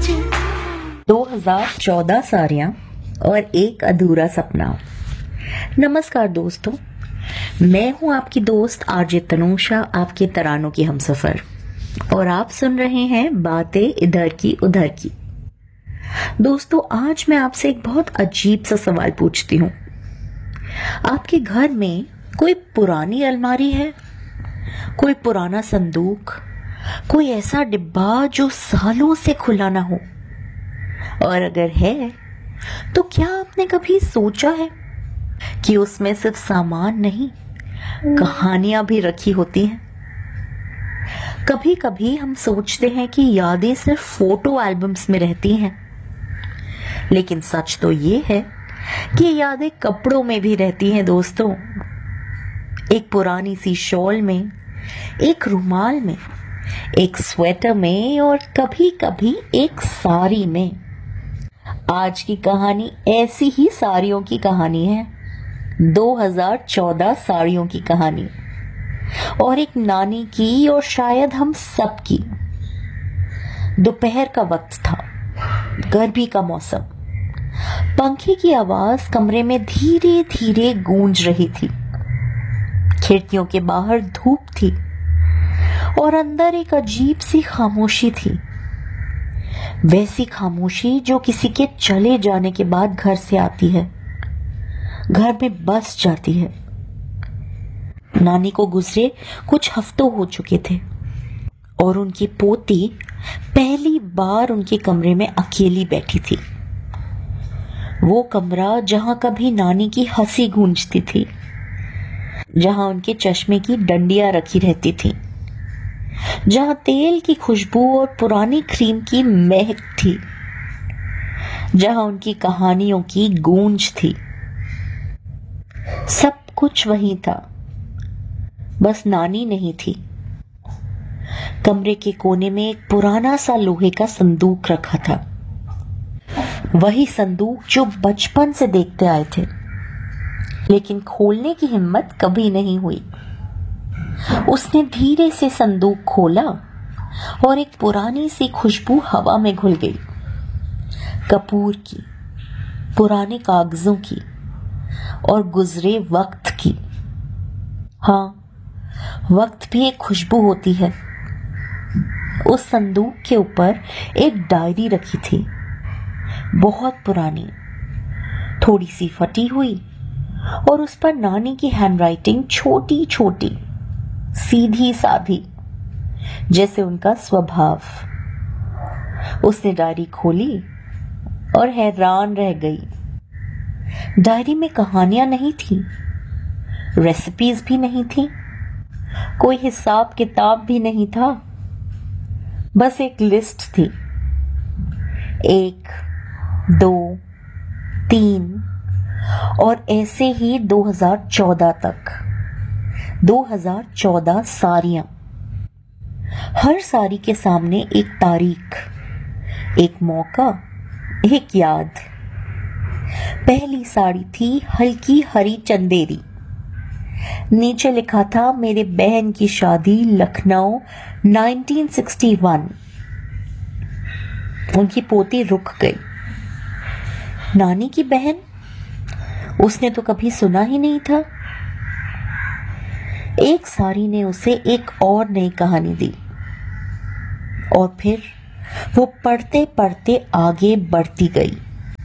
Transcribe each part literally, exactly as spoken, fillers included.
दो हज़ार चौदह सारियां और एक अधूरा सपना। नमस्कार दोस्तों, मैं हूं आपकी दोस्त आरजे तनूषा, आपके तरानों की हमसफर, और आप सुन रहे हैं बातें इधर की उधर की। दोस्तों, आज मैं आपसे एक बहुत अजीब सा सवाल पूछती हूँ। आपके घर में कोई पुरानी अलमारी है? कोई पुराना संदूक? कोई ऐसा डिब्बा जो सालों से खुला ना हो? और अगर है तो क्या आपने कभी सोचा है कि उसमें सिर्फ सामान नहीं, कहानियां भी रखी होती हैं? कभी कभी हम सोचते हैं कि यादें सिर्फ फोटो एल्बम्स में रहती हैं, लेकिन सच तो ये है कि यादें कपड़ों में भी रहती हैं दोस्तों। एक पुरानी सी शॉल में, एक रुमाल में, एक स्वेटर में, और कभी कभी एक साड़ी में। आज की कहानी ऐसी ही साड़ियों की कहानी है। दो हज़ार चौदह साड़ियों की कहानी, और एक नानी की, और शायद हम सब की। दोपहर का वक्त था, गर्मी का मौसम। पंखे की आवाज कमरे में धीरे धीरे गूंज रही थी। खिड़कियों के बाहर धूप थी और अंदर एक अजीब सी खामोशी थी। वैसी खामोशी जो किसी के चले जाने के बाद घर से आती है, घर में बस जाती है। नानी को गुजरे कुछ हफ्तों हो चुके थे और उनकी पोती पहली बार उनके कमरे में अकेली बैठी थी। वो कमरा जहां कभी नानी की हंसी गूंजती थी, जहां उनके चश्मे की डंडियां रखी रहती थी, जहां तेल की खुशबू और पुरानी क्रीम की महक थी, जहां उनकी कहानियों की गूंज थी। सब कुछ वहीं था, बस नानी नहीं थी। कमरे के कोने में एक पुराना सा लोहे का संदूक रखा था, वही संदूक जो बचपन से देखते आए थे, लेकिन खोलने की हिम्मत कभी नहीं हुई। उसने धीरे से संदूक खोला और एक पुरानी सी खुशबू हवा में घुल गई। कपूर की, पुराने कागजों की और गुजरे वक्त की। हाँ, वक्त भी एक खुशबू होती है। उस संदूक के ऊपर एक डायरी रखी थी, बहुत पुरानी, थोड़ी सी फटी हुई, और उस पर नानी की हैंडराइटिंग छोटी छोटी, सीधी साधी, जैसे उनका स्वभाव। उसने डायरी खोली और हैरान रह गई। डायरी में कहानियां नहीं थी, रेसिपीज भी नहीं थी, कोई हिसाब किताब भी नहीं था। बस एक लिस्ट थी, एक, दो, तीन, और ऐसे ही दो हज़ार चौदह तक। दो हज़ार चौदह साड़ियां, हर साड़ी के सामने एक तारीख, एक मौका, एक याद। पहली साड़ी थी हल्की हरी चंदेरी। नीचे लिखा था, मेरे बहन की शादी लखनऊ उन्नीस सौ इकसठ। उनकी पोती रुक गई। नानी की बहन? उसने तो कभी सुना ही नहीं था। एक साड़ी ने उसे एक और नई कहानी दी, और फिर वो पढ़ते पढ़ते आगे बढ़ती गई।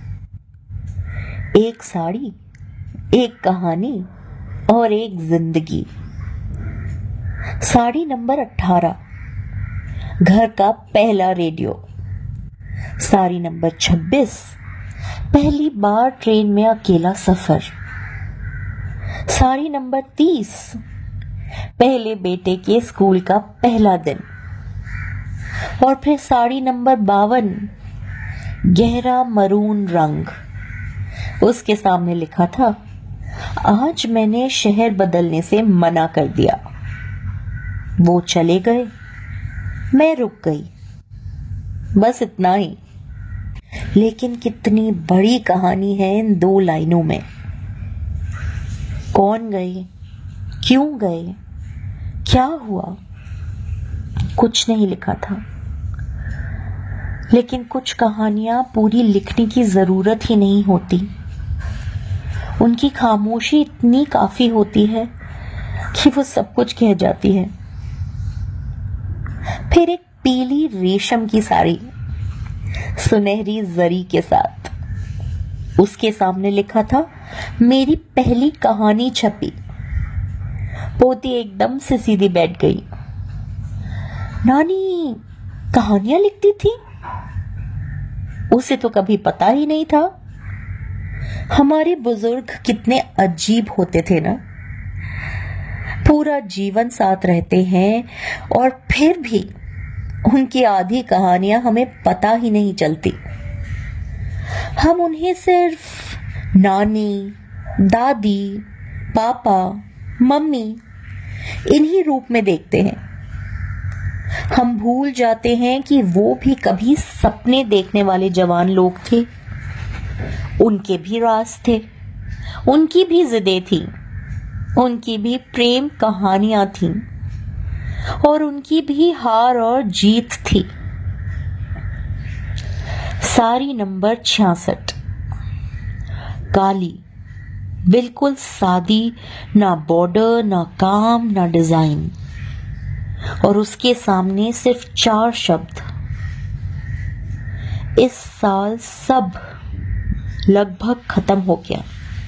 एक साड़ी, एक कहानी और एक जिंदगी। साड़ी नंबर अठारह, घर का पहला रेडियो। साड़ी नंबर छब्बीस, पहली बार ट्रेन में अकेला सफर। साड़ी नंबर तीस, पहले बेटे के स्कूल का पहला दिन। और फिर साड़ी नंबर बावन, गहरा मरून रंग। उसके सामने लिखा था, आज मैंने शहर बदलने से मना कर दिया। वो चले गए, मैं रुक गई, बस इतना ही। लेकिन कितनी बड़ी कहानी है इन दो लाइनों में। कौन गए, क्यों गए, क्या हुआ, कुछ नहीं लिखा था। लेकिन कुछ कहानियां पूरी लिखने की जरूरत ही नहीं होती, उनकी खामोशी इतनी काफी होती है कि वो सब कुछ कह जाती है। फिर एक पीली रेशम की साड़ी सुनहरी जरी के साथ, उसके सामने लिखा था मेरी पहली कहानी छपी। पोती एकदम से सीधी बैठ गई। नानी कहानियां लिखती थी? उसे तो कभी पता ही नहीं था। हमारे बुजुर्ग कितने अजीब होते थे ना, पूरा जीवन साथ रहते हैं और फिर भी उनकी आधी कहानियां हमें पता ही नहीं चलती। हम उन्हें सिर्फ नानी, दादी, पापा, मम्मी इन्हीं रूप में देखते हैं। हम भूल जाते हैं कि वो भी कभी सपने देखने वाले जवान लोग थे। उनके भी राज थे, उनकी भी जिदें थीं, उनकी भी प्रेम कहानियां थीं और उनकी भी हार और जीत थी। साड़ी नंबर छियासठ, काली, बिल्कुल सादी, ना बॉर्डर, ना काम, ना डिजाइन, और उसके सामने सिर्फ चार शब्द, इस साल सब लगभग खत्म हो गया।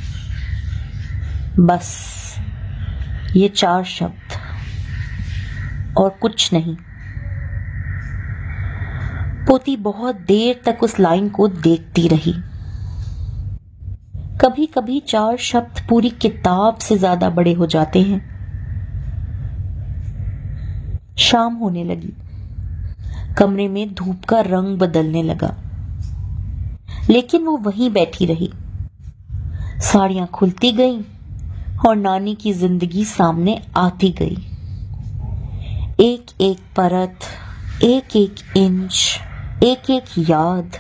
बस ये चार शब्द और कुछ नहीं। पोती बहुत देर तक उस लाइन को देखती रही। कभी कभी चार शब्द पूरी किताब से ज्यादा बड़े हो जाते हैं। शाम होने लगी, कमरे में धूप का रंग बदलने लगा, लेकिन वो वहीं बैठी रही। साड़ियां खुलती गईं और नानी की जिंदगी सामने आती गई। एक एक परत, एक एक इंच, एक एक याद।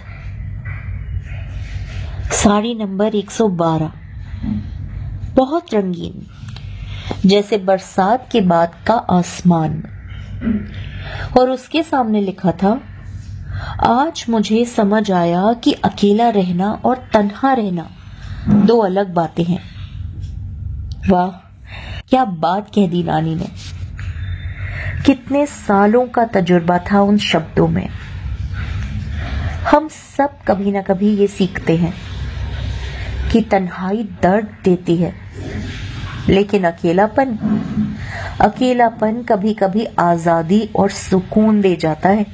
साड़ी नंबर एक सौ बारह, बहुत रंगीन, जैसे बरसात के बाद का आसमान, और उसके सामने लिखा था, आज मुझे समझ आया कि अकेला रहना और तन्हा रहना दो अलग बातें हैं। वाह, क्या बात कह दी नानी ने। कितने सालों का तजुर्बा था उन शब्दों में। हम सब कभी ना कभी ये सीखते हैं कि तन्हाई दर्द देती है, लेकिन अकेलापन अकेलापन कभी कभी आजादी और सुकून दे जाता है।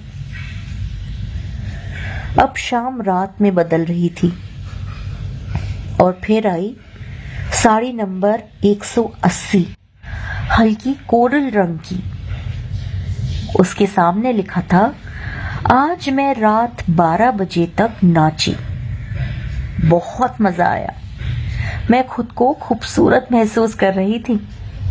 अब शाम रात में बदल रही थी और फिर आई साड़ी नंबर एक सौ अस्सी, हल्की कोरल रंग की। उसके सामने लिखा था, आज मैं रात बारह बजे तक नाची, बहुत मजा आया, मैं खुद को खूबसूरत महसूस कर रही थी।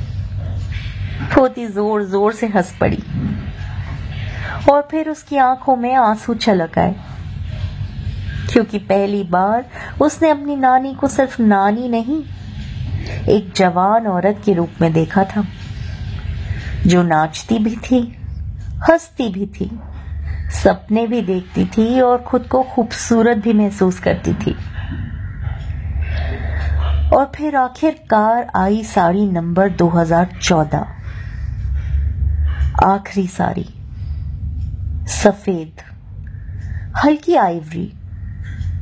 पोती जोर जोर से हंस पड़ी और फिर उसकी आंखों में आंसू छलक आए, क्योंकि पहली बार उसने अपनी नानी को सिर्फ नानी नहीं, एक जवान औरत के रूप में देखा था, जो नाचती भी थी, हंसती भी थी, सपने भी देखती थी और खुद को खूबसूरत भी महसूस करती थी। और फिर आखिरकार आई साड़ी नंबर दो हज़ार चौदह, आखिरी साड़ी, सफेद, हल्की आइवरी,